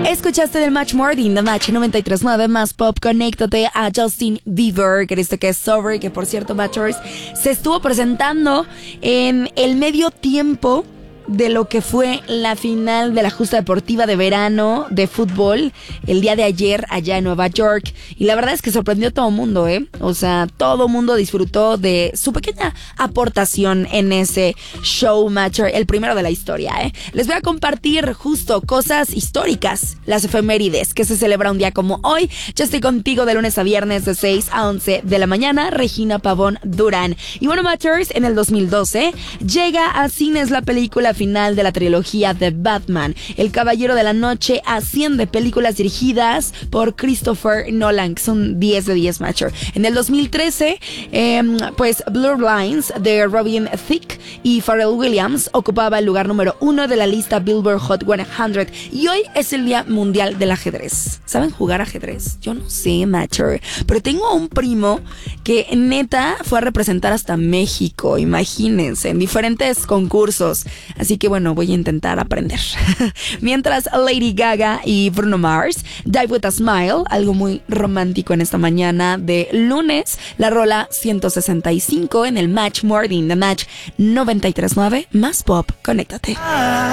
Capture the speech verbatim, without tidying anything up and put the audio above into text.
Escuchaste del Match Morning, The Match noventa y tres punto nueve más pop. Conéctate a Justin Bieber, que este que es Sober, que por cierto, Matchers, se estuvo presentando en el medio tiempo de lo que fue la final de la justa deportiva de verano de fútbol el día de ayer allá en Nueva York, y la verdad es que sorprendió a todo el mundo, ¿eh? O sea, todo el mundo disfrutó de su pequeña aportación en ese show Matcher, el primero de la historia, ¿eh? Les voy a compartir justo cosas históricas, las efemérides que se celebra un día como hoy. Yo estoy contigo de lunes a viernes de seis a once de la mañana, Regina Pavón Durán. Y bueno, Matchers, en el dos mil doce llega a cines la película final de la trilogía de Batman. El Caballero de la Noche asciende, películas dirigidas por Christopher Nolan, que son diez de diez, Matcher. En el dos mil trece, eh, pues Blurred Lines de Robin Thicke y Pharrell Williams ocupaba el lugar número uno de la lista Billboard Hot cien. Y hoy es el Día Mundial del Ajedrez. ¿Saben jugar ajedrez? Yo no sé, Matcher, pero tengo un primo que neta fue a representar hasta México, imagínense, en diferentes concursos. Así que bueno, voy a intentar aprender. Mientras Lady Gaga y Bruno Mars, Die With A Smile, algo muy romántico en esta mañana de lunes, la rola ciento sesenta y cinco en el Match Morning, The Match noventa y tres punto nueve más pop. Conéctate.